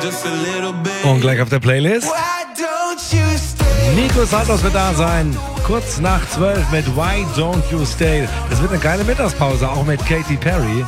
Und gleich auf der Playlist Nico Santos wird da sein. Kurz nach 12 mit Why Don't You Stay. Das wird eine geile Mittagspause, auch mit Katy Perry.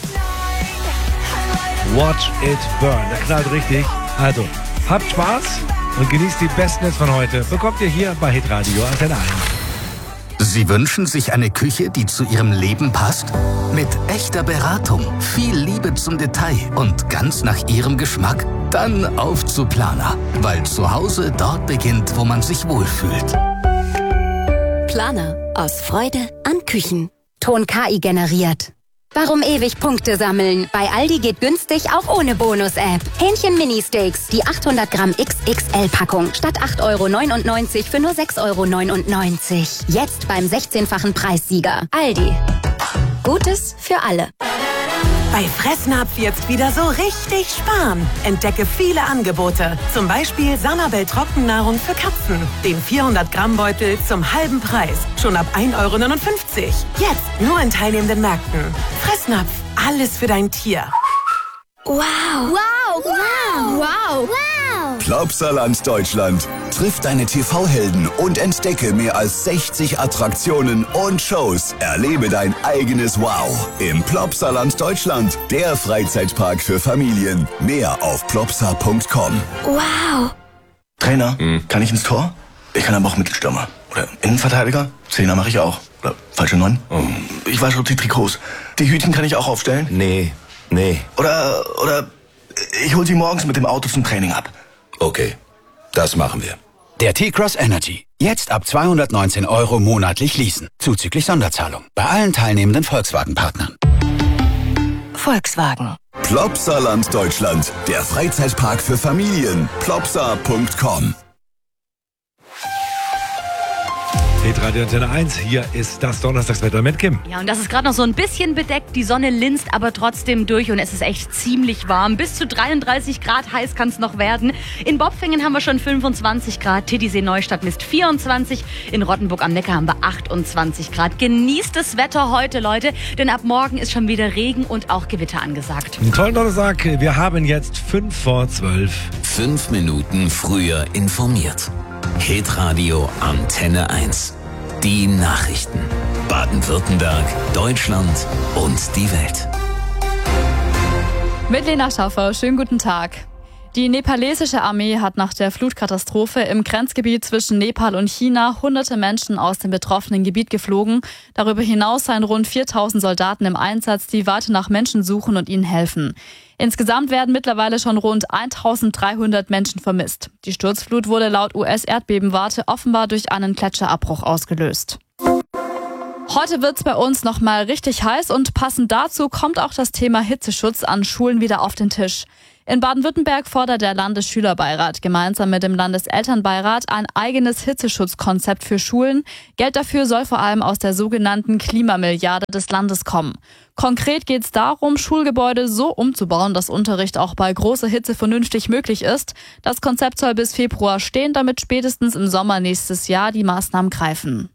Watch It Burn. Der knallt richtig. Also, habt Spaß und genießt die besten Hits von heute. Bekommt ihr hier bei Hitradio Antenne 1. Sie wünschen sich eine Küche, die zu Ihrem Leben passt? Mit echter Beratung, viel Liebe zum Detail und ganz nach Ihrem Geschmack? Dann auf zu Planer, weil zu Hause dort beginnt, wo man sich wohlfühlt. Planer. Aus Freude an Küchen. Ton KI generiert. Warum ewig Punkte sammeln? Bei Aldi geht günstig auch ohne Bonus-App. Hähnchen-Mini-Steaks, die 800 Gramm XXL-Packung. Statt 8,99 € für nur 6,99 €. Jetzt beim 16-fachen Preissieger. Aldi. Gutes für alle. Bei Fressnapf jetzt wieder so richtig sparen. Entdecke viele Angebote. Zum Beispiel Sanabel Trockennahrung für Katzen. Den 400-Gramm-Beutel zum halben Preis. Schon ab 1,59 €. Jetzt nur in teilnehmenden Märkten. Fressnapf. Alles für dein Tier. Wow. Wow. Wow. Wow. Wow. Plopsaland Deutschland. Triff deine TV-Helden und entdecke mehr als 60 Attraktionen und Shows. Erlebe dein eigenes Wow im Plopsaland Deutschland. Der Freizeitpark für Familien. Mehr auf plopsa.com. Wow. Trainer, kann ich ins Tor? Ich kann aber auch Mittelstürmer. Oder Innenverteidiger? Zehner mache ich auch. Oder falsche 9? Ich wasche die Trikots. Die Hütchen kann ich auch aufstellen? Nee. Oder ich hol sie morgens mit dem Auto zum Training ab. Okay, das machen wir. Der T-Cross Energy. Jetzt ab 219 € monatlich leasen. Zuzüglich Sonderzahlung. Bei allen teilnehmenden Volkswagen-Partnern. Volkswagen. Plopsaland Deutschland. Der Freizeitpark für Familien. plopsa.com. Hitradio Antenne 1, hier ist das Donnerstagswetter mit Kim. Ja, und das ist gerade noch so ein bisschen bedeckt. Die Sonne linst aber trotzdem durch und es ist echt ziemlich warm. Bis zu 33 Grad heiß kann es noch werden. In Bopfingen haben wir schon 25 Grad. Titisee Neustadt misst 24. In Rottenburg am Neckar haben wir 28 Grad. Genießt das Wetter heute, Leute, denn ab morgen ist schon wieder Regen und auch Gewitter angesagt. Einen tollen Donnerstag. Wir haben jetzt 5 vor 12. 5 Minuten früher informiert. Hitradio Antenne 1. Die Nachrichten. Baden-Württemberg, Deutschland und die Welt. Mit Lena Schaffer, schönen guten Tag. Die nepalesische Armee hat nach der Flutkatastrophe im Grenzgebiet zwischen Nepal und China hunderte Menschen aus dem betroffenen Gebiet geflogen. Darüber hinaus seien rund 4.000 Soldaten im Einsatz, die weiter nach Menschen suchen und ihnen helfen. Insgesamt werden mittlerweile schon rund 1.300 Menschen vermisst. Die Sturzflut wurde laut US-Erdbebenwarte offenbar durch einen Gletscherabbruch ausgelöst. Heute wird's bei uns nochmal richtig heiß und passend dazu kommt auch das Thema Hitzeschutz an Schulen wieder auf den Tisch. In Baden-Württemberg fordert der Landesschülerbeirat gemeinsam mit dem Landeselternbeirat ein eigenes Hitzeschutzkonzept für Schulen. Geld dafür soll vor allem aus der sogenannten Klimamilliarde des Landes kommen. Konkret geht es darum, Schulgebäude so umzubauen, dass Unterricht auch bei großer Hitze vernünftig möglich ist. Das Konzept soll bis Februar stehen, damit spätestens im Sommer nächstes Jahr die Maßnahmen greifen.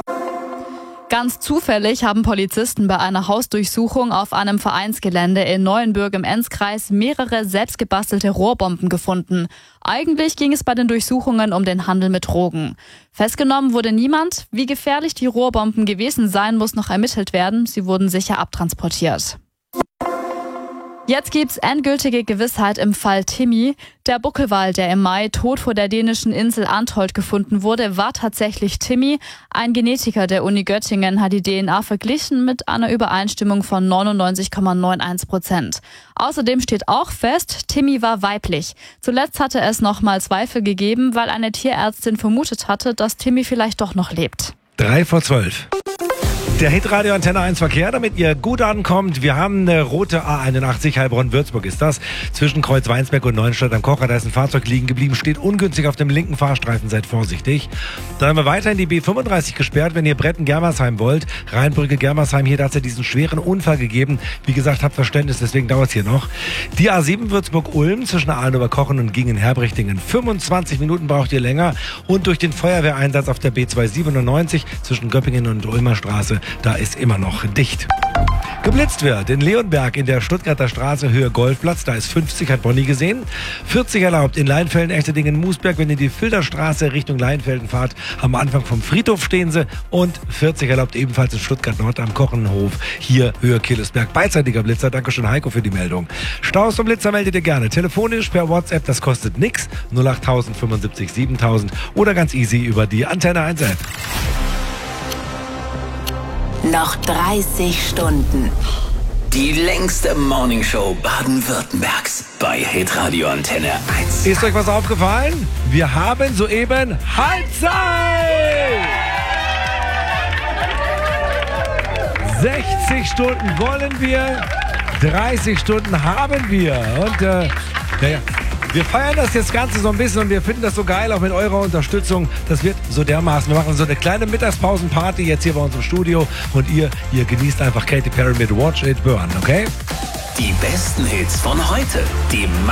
Ganz zufällig haben Polizisten bei einer Hausdurchsuchung auf einem Vereinsgelände in Neuenbürg im Enzkreis mehrere selbstgebastelte Rohrbomben gefunden. Eigentlich ging es bei den Durchsuchungen um den Handel mit Drogen. Festgenommen wurde niemand. Wie gefährlich die Rohrbomben gewesen seien, muss noch ermittelt werden. Sie wurden sicher abtransportiert. Jetzt gibt's endgültige Gewissheit im Fall Timmy. Der Buckelwal, der im Mai tot vor der dänischen Insel Antholt gefunden wurde, war tatsächlich Timmy. Ein Genetiker der Uni Göttingen hat die DNA verglichen mit einer Übereinstimmung von 99,91%. Außerdem steht auch fest, Timmy war weiblich. Zuletzt hatte es noch mal Zweifel gegeben, weil eine Tierärztin vermutet hatte, dass Timmy vielleicht doch noch lebt. 3 vor 12. Der Hitradio Antenne 1 Verkehr, damit ihr gut ankommt. Wir haben eine rote A81, Heilbronn-Würzburg ist das. Zwischen Kreuz Weinsberg und Neuenstadt am Kocher, da ist ein Fahrzeug liegen geblieben, steht ungünstig auf dem linken Fahrstreifen, seid vorsichtig. Dann haben wir weiterhin die B35 gesperrt, wenn ihr Bretten-Germersheim wollt. Rheinbrücke-Germersheim, hier hat es ja diesen schweren Unfall gegeben. Wie gesagt, habt Verständnis, deswegen dauert es hier noch. Die A7 Würzburg-Ulm zwischen Ahlenober-Kochen und Gingen-Herbrichtingen. 25 Minuten braucht ihr länger. Und durch den Feuerwehreinsatz auf der B297 zwischen Göppingen und Ulmer Straße da ist immer noch dicht. Geblitzt wird in Leonberg in der Stuttgarter Straße Höhe Golfplatz, da ist 50, hat Bonnie gesehen. 40 erlaubt in Leinfelden, Echterdingen, Moosberg, wenn ihr die Filderstraße Richtung Leinfelden fahrt. Am Anfang vom Friedhof stehen sie. Und 40 erlaubt ebenfalls in Stuttgart Nord am Kochenhof, hier Höhe Killesberg. Beidseitiger Blitzer, Dankeschön Heiko für die Meldung. Staus und Blitzer meldet ihr gerne. Telefonisch per WhatsApp, das kostet nix. 08000 75 7000 oder ganz easy über die Antenne 1 App. Noch 30 Stunden. Die längste Morningshow Baden-Württembergs bei Hitradio Antenne 1. Ist euch was aufgefallen? Wir haben soeben Halbzeit! 60 Stunden wollen wir, 30 Stunden haben wir. Und naja, wir feiern das Ganze so ein bisschen und wir finden das so geil, auch mit eurer Unterstützung. Das wird so dermaßen. Wir machen so eine kleine Mittagspausenparty jetzt hier bei uns im Studio und ihr genießt einfach Katy Perry mit Watch It Burn, okay? Die besten Hits von heute, die